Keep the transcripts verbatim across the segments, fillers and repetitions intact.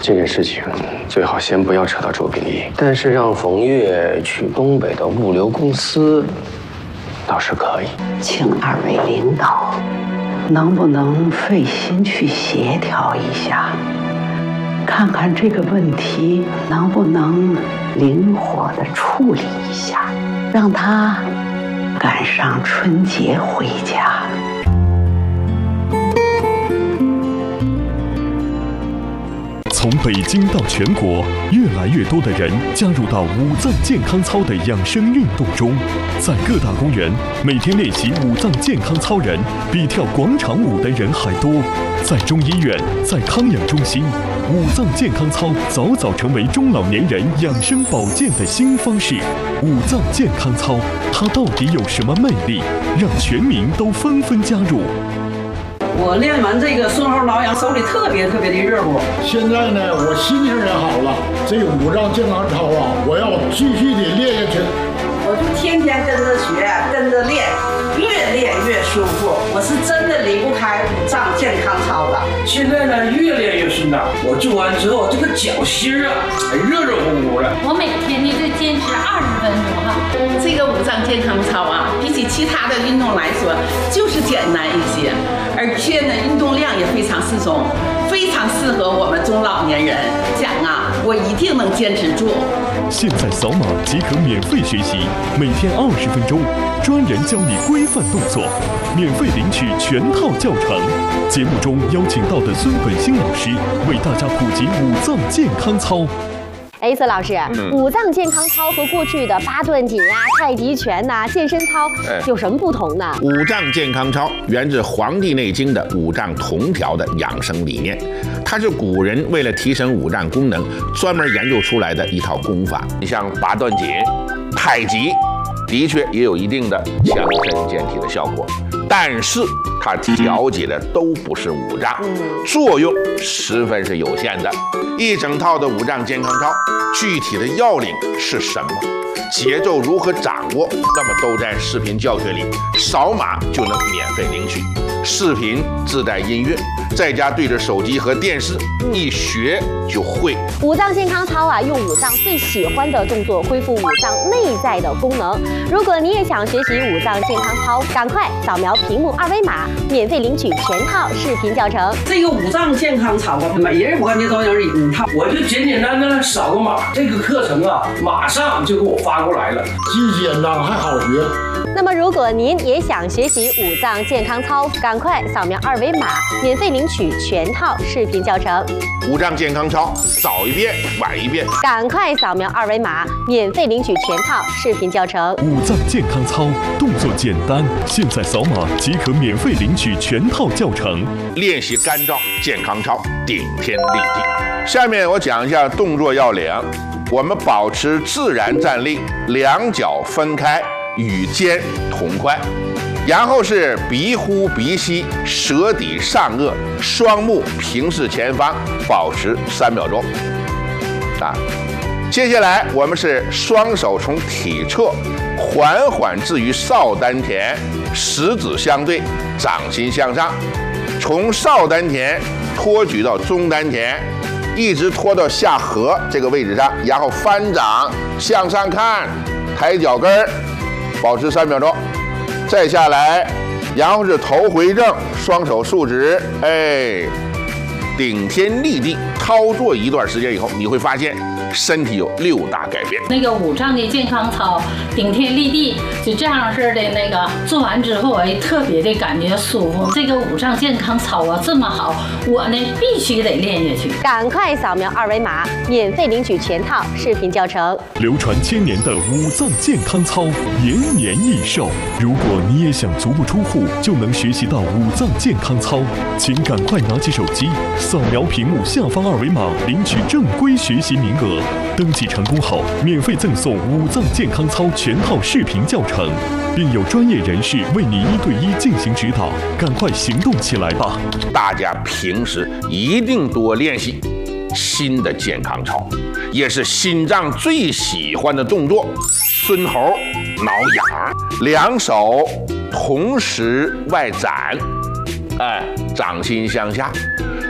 这件事情最好先不要扯到周秉义，但是让冯月去东北的物流公司，倒是可以。 请二位领导，能不能费心去协调一下，看看这个问题能不能灵活地处理一下，让他赶上春节回家。 从北京到全国，越来越多的人加入到五脏健康操的养生运动中。在各大公园，每天练习五脏健康操人比跳广场舞的人还多。在中医院，在康养中心，五脏健康操早早成为中老年人养生保健的新方式。五脏健康操，它到底有什么魅力，让全民都纷纷加入？ 我练完这个顺后挠痒，手里特别特别的热乎。 现在呢，我心情也好了。这五脏健康操啊，我要继续的练下去。 我就天天跟着学，跟着练，越练越舒服。我是真的离不开五脏健康操的。 现在呢，越练越顺当。我做完之后，这个脚心啊，还热热乎乎的。 我每天呢就坚持二十分钟哈。 这个五脏健康操啊，比起其他的运动来说，就是简单一些。而且呢，运动量也非常适中，非常适合我们中老年人。讲啊，我一定能坚持住。 现在扫码即可免费学习，每天二十分钟，专人教你规范动作，免费领取全套教程。节目中邀请到的孙本兴老师为大家普及五脏健康操。 哎，孙老师，嗯、五脏健康操和过去的八段锦啊、太极拳呐、啊、健身操有什么不同呢？ 五脏健康操源自《黄帝内经》的五脏同调的养生理念，它是古人为了提升五脏功能专门研究出来的一套功法。你像八段锦、太极，的确也有一定的强身健体的效果，但是它调节的都不是五脏，作用十分是有限的。一整套的五脏健康操，具体的要领是什么？节奏如何掌握？那么都在视频教学里，扫码就能免费领取。视频自带音乐，在家对着手机和电视，一学就会。 五脏健康操啊，用五脏最喜欢的动作恢复五脏内在的功能。如果你也想学习五脏健康操，赶快扫描屏幕二维码，免费领取全套视频教程。 这个五脏健康操啊，每人我感觉都有一套， 我就简简单单扫个码，这个课程啊，马上就给我发过来了， 既简单还好学。 那么，如果您也想学习五脏健康操，赶快扫描二维码，免费领取全套视频教程。 五脏健康操，早一遍晚一遍， 赶快扫描二维码，免费领取全套视频教程。 五脏健康操动作简单，现在扫码即可免费领取全套教程。 练习干燥健康操，顶天立地。下面我讲一下动作要领，我们保持自然站立，两脚分开。与肩同宽，然后是鼻呼鼻吸，舌抵上颚，双目平视前方，保持三秒钟。啊，接下来我们是双手从体侧缓缓置于少丹田，食指相对，掌心向上，从少丹田托举到中丹田，一直拖到下颌这个位置上，然后翻掌向上看，抬脚跟儿。保持三秒钟，再下来，然后是头回正，双手竖直，哎，顶天立地。操作一段时间以后，你会发现身体有六大改变。 那个五脏的健康操，顶天立地，就这样式的那个做完之后，哎，特别的感觉舒服。这个五脏健康操啊，这么好，我呢必须得练下去。 赶快扫描二维码，免费领取全套视频教程。 流传千年的五脏健康操，延年益寿。如果你也想足不出户就能学习到五脏健康操，请赶快拿起手机，扫描屏幕下方二维码，领取正规学习名额。登记成功后，免费赠送五脏健康操全套视频教程，并有专业人士为你一对一进行指导。赶快行动起来吧！ 大家平时一定多练习新的健康操，也是心脏最喜欢的动作——孙猴挠痒。两手同时外展，哎，掌心向下，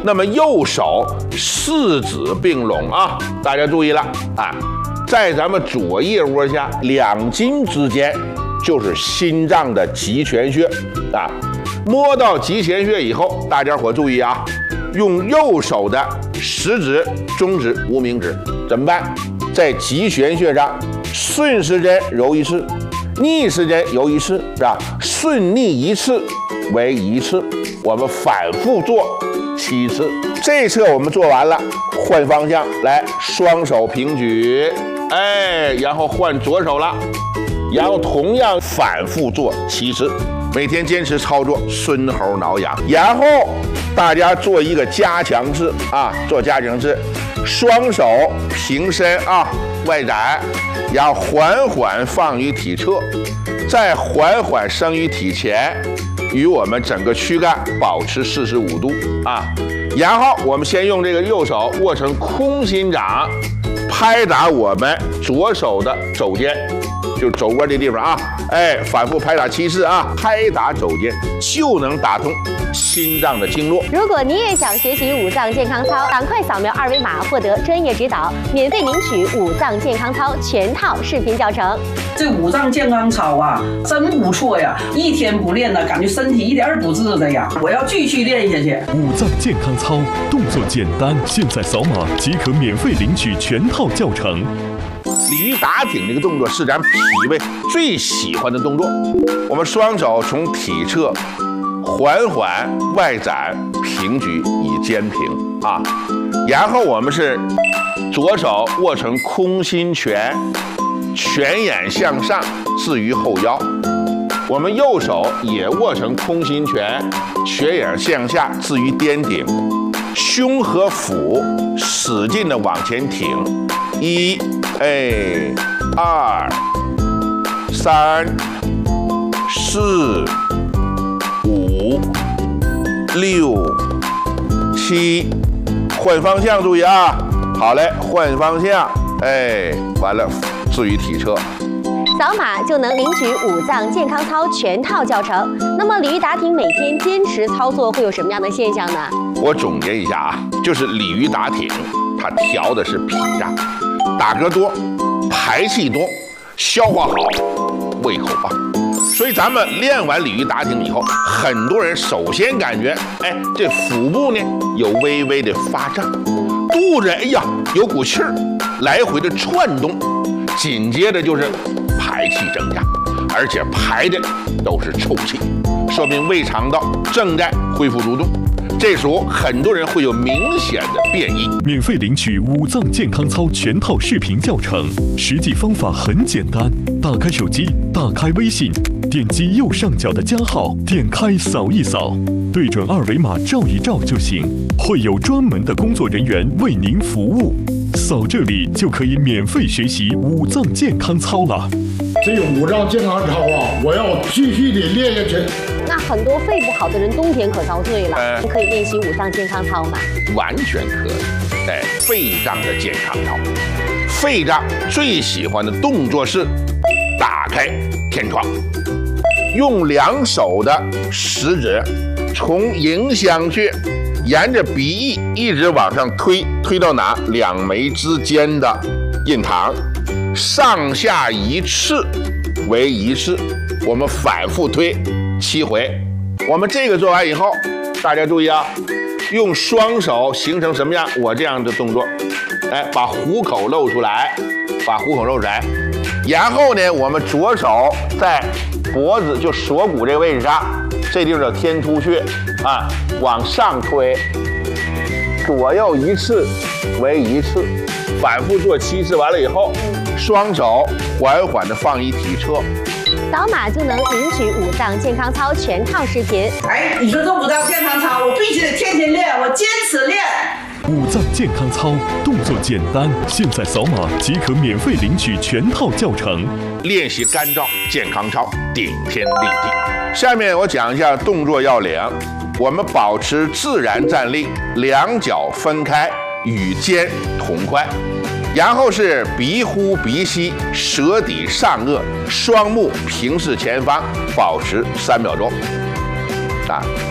那么右手四指并拢啊，大家注意了啊，在咱们左腋窝下两筋之间就是心脏的极泉穴啊。摸到极泉穴以后，大家伙注意啊，用右手的食指、中指、无名指怎么办？在极泉穴上顺时针揉一次，逆时针揉一次，是吧？顺逆一次为一次，我们反复做七次。这侧我们做完了，换方向来，双手平举，哎，然后换左手了，然后同样反复做七次。每天坚持操作，孙猴挠痒。然后大家做一个加强式啊，做加强式，双手平伸啊，外展，然后缓缓放于体侧，再缓缓升于体前，与我们整个躯干保持四十五度啊。然后我们先用这个右手握成空心掌，拍打我们左手的肘尖，就肘窝这地方啊，哎，反复拍打七次啊，拍打肘尖就能打通心脏的经络。 如果你也想学习五脏健康操，赶快扫描二维码获得专业指导，免费领取五脏健康操全套视频教程。 这五脏健康操啊，真不错呀！一天不练呢，感觉身体一点儿不治的呀。我要继续练下去。 五脏健康操动作简单，现在扫码即可免费领取全套教程。 鲤鱼打挺这个动作是咱脾胃最喜欢的动作。我们双手从体侧缓缓外展平举以肩平啊，然后我们是左手握成空心拳，拳眼向上置于后腰，我们右手也握成空心拳，拳眼向下置于颠顶，胸和腹使劲的往前挺，一，哎，二，三，四，五，六，七，换方向，注意啊！好嘞，换方向，哎，完了，置于体侧。 扫码就能领取五脏健康操全套教程。那么鲤鱼打挺每天坚持操作会有什么样的现象呢？ 我总结一下啊，就是鲤鱼打挺，它调的是脾脏，打嗝多，排气多，消化好，胃口棒。所以咱们练完鲤鱼打挺以后，很多人首先感觉，哎，这腹部呢有微微的发胀，肚子哎呀有股气儿来回的窜动，紧接着就是排气增加，而且排的都是臭气，说明胃肠道正在恢复蠕动。这时候很多人会有明显的变异。 免费领取五脏健康操全套视频教程，实际方法很简单，打开手机，打开微信，点击右上角的加号，点开扫一扫，对准二维码照一照就行，会有专门的工作人员为您服务。扫这里就可以免费学习五脏健康操了。 这五脏健康操啊，我要继续的练下去。 那很多肺不好的人冬天可遭罪了，呃、可以练习五脏健康操吗？ 完全可以。哎，肺脏的健康操，肺脏最喜欢的动作是打开天窗，用两手的食指从迎香穴沿着鼻翼一直往上推，推到哪？两眉之间的印堂，上下一次为一次，我们反复推七回。我们这个做完以后，大家注意啊，用双手形成什么样？我这样的动作，哎，把虎口露出来，把虎口露出来。然后呢，我们左手在脖子就锁骨这个位置上，这地方叫天突穴啊，往上推，左右一次为一次，反复做七次。完了以后，双手缓缓的放于体侧。 扫码就能领取五脏健康操全套视频。 哎，你说这五脏健康操，我必须得天天练，我坚持练。 五脏健康操动作简单，现在扫码即可免费领取全套教程。 练习干燥健康操，顶天立地。下面我讲一下动作要领。我们保持自然站立，两脚分开，与肩同宽。然后是鼻呼鼻吸，舌抵上颚，双目平视前方，保持三秒钟。啊，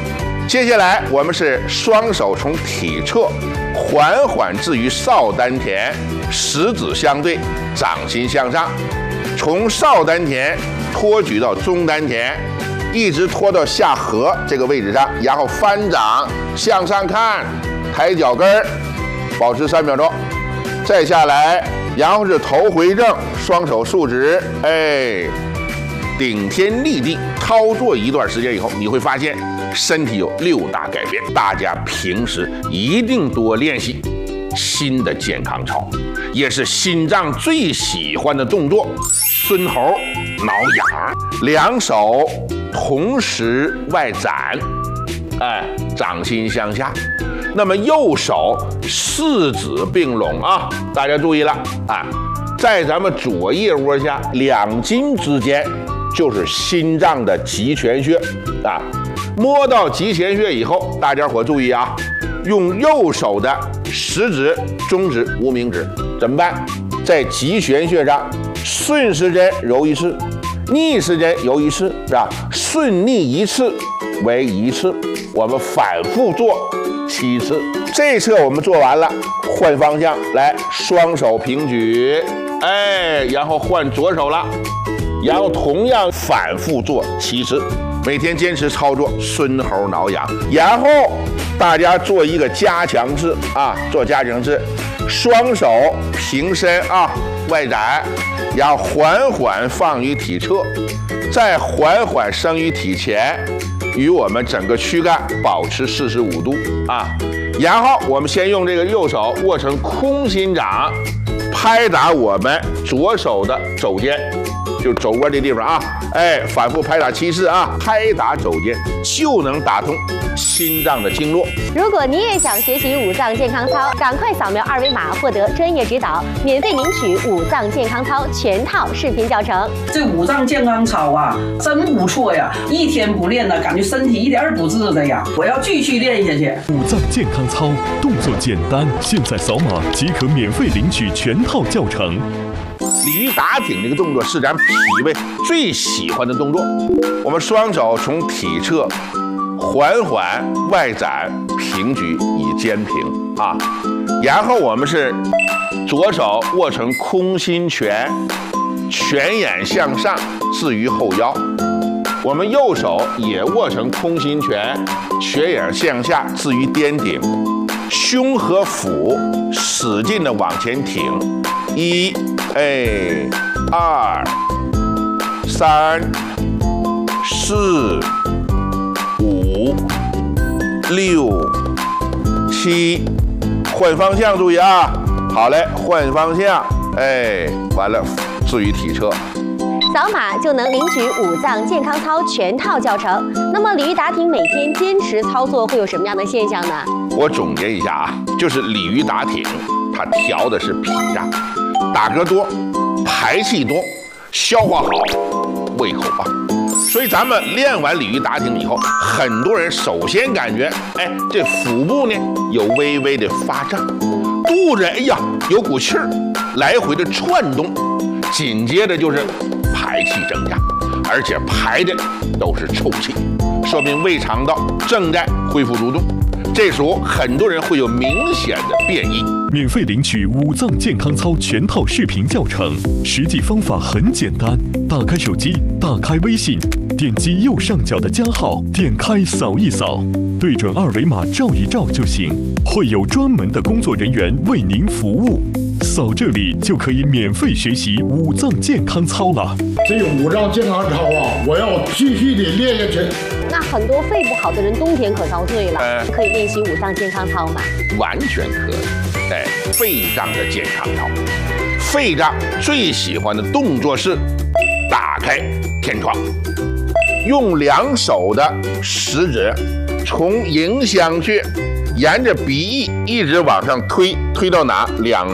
接下来我们是双手从体侧缓缓置于少丹田，食指相对，掌心向上，从少丹田托举到中丹田，一直拖到下颌这个位置上，然后翻掌向上看，抬脚跟儿，保持三秒钟，再下来，然后是头回正，双手竖直，哎，顶天立地。操作一段时间以后，你会发现身体有六大改变。大家平时一定多练习。新的健康操，也是心脏最喜欢的动作，孙猴挠痒，两手同时外展，哎，掌心向下。那么右手四指并拢啊，大家注意了啊，在咱们左腋窝下两筋之间就是心脏的极泉穴啊。摸到极泉穴以后，大家伙注意啊，用右手的食指、中指、无名指怎么办？在极泉穴上顺时针揉一次，逆时针揉一次，是吧？顺逆一次为一次，我们反复做七次。这侧我们做完了，换方向来，双手平举，哎，然后换左手了，然后同样反复做七次。每天坚持操作孙猴挠痒，然后大家做一个加强式啊，做加强式，双手平伸啊，外展，然后缓缓放于体侧，再缓缓升于体前，与我们整个躯干保持四十五度啊。然后我们先用这个右手握成空心掌，拍打我们左手的肘尖。就肘窝这地方啊，哎，反复拍打七次啊，拍打肘尖就能打通心脏的经络。 如果你也想学习五脏健康操，赶快扫描二维码获得专业指导，免费领取五脏健康操全套视频教程。 这五脏健康操啊，真不错呀！一天不练呢，感觉身体一点儿不治的呀。我要继续练下去。 五脏健康操动作简单，现在扫码即可免费领取全套教程。 鲤鱼打挺这个动作是咱脾胃最喜欢的动作。我们双手从体侧缓缓外展平举以肩平啊，然后我们是左手握成空心拳，拳眼向上置于后腰，我们右手也握成空心拳，拳眼向下置于颠顶，胸和腹使劲的往前挺，一，哎，二，三，四，五，六，七，换方向，注意啊！好嘞，换方向，哎，完了，置于体侧。 扫码就能领取五脏健康操全套教程。那么鲤鱼打挺每天坚持操作会有什么样的现象呢？ 我总结一下啊，就是鲤鱼打挺，它调的是脾脏，打嗝多，排气多，消化好，胃口棒。所以咱们练完鲤鱼打挺以后，很多人首先感觉，哎，这腹部呢有微微的发胀，肚子哎呀有股气儿，来回的窜动，紧接着就是排气增加，而且排的都是臭气，说明胃肠道正在恢复蠕动。这时候很多人会有明显的变异。 免费领取五脏健康操全套视频教程，实际方法很简单，打开手机，打开微信，点击右上角的加号，点开扫一扫，对准二维码照一照就行，会有专门的工作人员为您服务。扫这里就可以免费学习五脏健康操了。 这五脏健康操啊，我要继续的练下去。 那很多肺不好的人冬天可遭罪了，呃、可以练习五脏健康操吗？ 完全可以。哎，肺脏的健康操，肺脏最喜欢的动作是打开天窗，用两手的食指从迎香穴沿着鼻翼一直往上推，推到哪？两